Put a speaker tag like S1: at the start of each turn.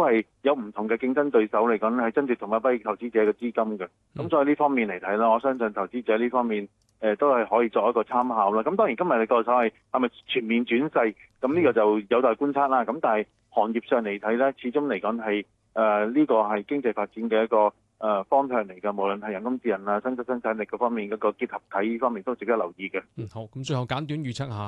S1: 都係有唔同嘅競爭對手嚟講係爭奪同一批投資者嘅資金嘅。咁所以呢方面嚟睇啦，我相信投資者呢方面都係可以作一個參考啦。咁當然今日你個所謂係咪全面轉勢，咁呢個就有待觀察啦。咁但係行業上嚟睇咧，始終嚟講係呢個係經濟發展嘅一個方向嚟嘅，無論係人工智能啊、新質生產力嗰方面嗰個結合體方面都值得留意嘅。
S2: 好，咁最後簡短預測下